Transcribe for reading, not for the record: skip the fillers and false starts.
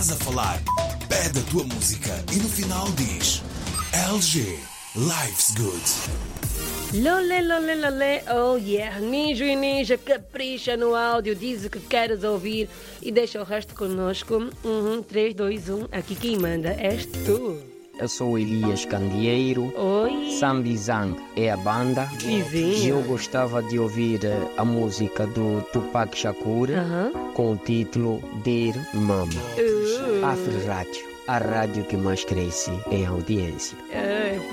estás a falar? Pede a tua música e no final diz LG, Life's Good. Lolé, lolé, lolé, oh yeah. Ninja e Ninja, capricha no áudio, diz o que queres ouvir e deixa o resto conosco. 3, 2, 1, aqui quem manda és tu. Eu sou Elias Candeeiro. Oi. Sambizang é a banda. Vizinho. E eu gostava de ouvir a música do Tupac Shakur com o título Dear Mama. Afro Rádio, a rádio que mais cresce em audiência.